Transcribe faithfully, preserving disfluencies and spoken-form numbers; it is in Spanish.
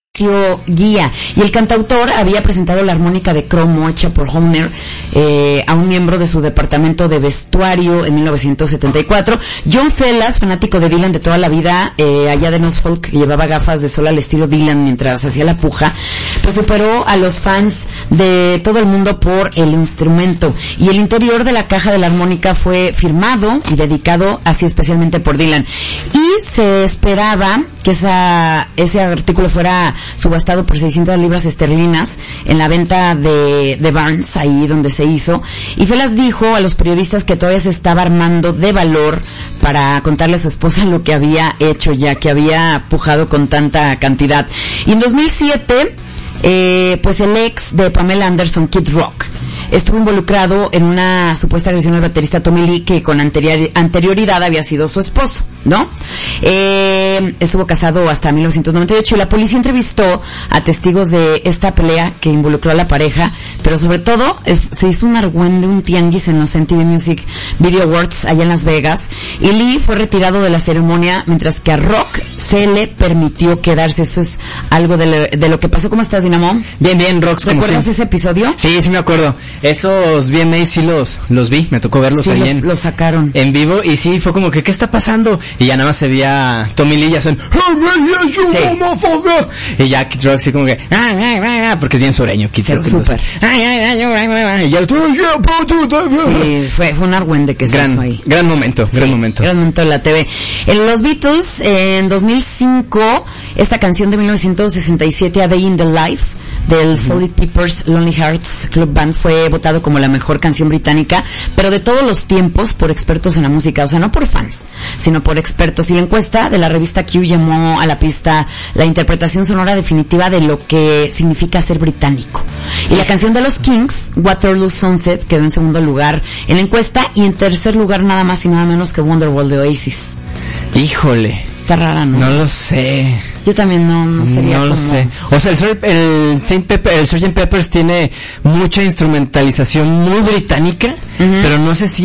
guía, y el cantautor había presentado la armónica de cromo hecha por Hohner eh, a un miembro de su departamento de vestuario en mil novecientos setenta y cuatro. John Fellas, fanático de Dylan de toda la vida, eh, allá de Norfolk, que llevaba gafas de sol al estilo Dylan mientras hacía la puja, pues superó a los fans de todo el mundo por el instrumento, y el interior de la caja de la armónica fue firmado y dedicado así especialmente por Dylan, y se esperaba que esa ese artículo fuera subastado por seiscientas libras esterlinas en la venta de, de Barnes, ahí donde se hizo, y Fellas dijo a los periodistas que todavía se estaba armando de valor para contarle a su esposa lo que había hecho, ya que había pujado con tanta cantidad. Y en dos mil siete, eh, pues el ex de Pamela Anderson, Kid Rock, estuvo involucrado en una supuesta agresión al baterista Tommy Lee, que con anterior, anterioridad había sido su esposo, ¿no? Eh, estuvo casado hasta mil novecientos noventa y ocho, y la policía entrevistó a testigos de esta pelea que involucró a la pareja, pero sobre todo es, se hizo un argüende, un tianguis en los M T V Music Video Awards allá en Las Vegas, y Lee fue retirado de la ceremonia, mientras que a Rock se le permitió quedarse. Eso es algo de lo, de lo que pasó. ¿Cómo estás, Dinamo? Bien, bien, Rox. ¿Recuerdas ese episodio? Sí, sí me acuerdo. Esos V M As sí los, los vi, me tocó verlos sí, ahí los, en... los sacaron. En vivo, y sí, fue como que, ¿qué está pasando? Y ya nada más se veía Tommy Lee, ya son... Sí. Y ya Kid Rock sí como que... Ah, ah, ah, porque es bien sureño, Kid Rock. Súper. Y ya el... Sí, fue, fue un argüende que se gran, hizo ahí. Gran momento, sí, gran momento. Gran momento de la T V. En los Beatles, en dos mil cinco, esta canción de mil novecientos sesenta y siete, A Day in the Life, del Solid Peppers Lonely Hearts Club Band, fue votado como la mejor canción británica, pero de todos los tiempos, por expertos en la música, o sea, no por fans, sino por expertos. Y la encuesta de la revista Q llamó a la pista la interpretación sonora definitiva de lo que significa ser británico. Y la canción de los Kings, Waterloo Sunset, quedó en segundo lugar en la encuesta, y en tercer lugar nada más y nada menos que Wonderwall de Oasis. Híjole. Está rara, ¿no? No lo sé. Yo también no, no sería No lo como... sé. O sea, el, el, Saint Pepper, el sergeant Peppers tiene mucha instrumentalización muy británica, uh-huh. pero no sé si